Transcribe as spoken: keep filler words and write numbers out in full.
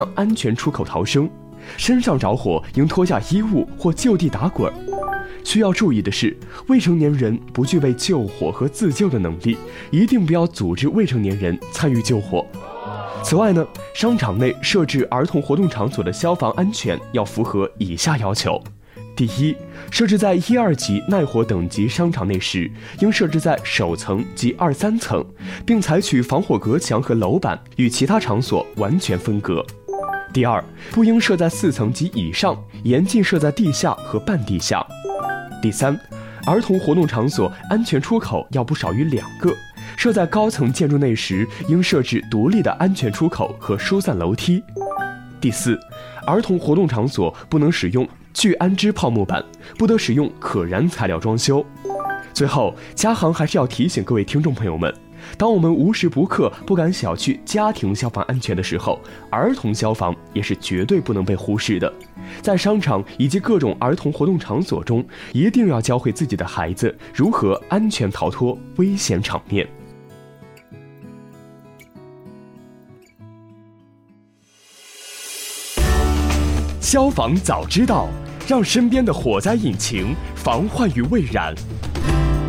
安全出口逃生，身上着火应脱下衣物或就地打滚。需要注意的是，未成年人不具备救火和自救的能力，一定不要组织未成年人参与救火。此外呢，商场内设置儿童活动场所的消防安全要符合以下要求：第一，设置在一二级耐火等级商场内时，应设置在首层及二三层，并采取防火隔墙和楼板与其他场所完全分隔。第二，不应设在四层及以上，严禁设在地下和半地下。第三，儿童活动场所安全出口要不少于两个，设在高层建筑内时，应设置独立的安全出口和疏散楼梯。第四，儿童活动场所不能使用聚氨酯泡沫板，不得使用可燃材料装修。最后，嘉航还是要提醒各位听众朋友们，当我们无时不刻不敢小觑家庭消防安全的时候，儿童消防也是绝对不能被忽视的。在商场以及各种儿童活动场所中，一定要教会自己的孩子如何安全逃脱危险场面。消防早知道，让身边的火灾引擎防患于未然。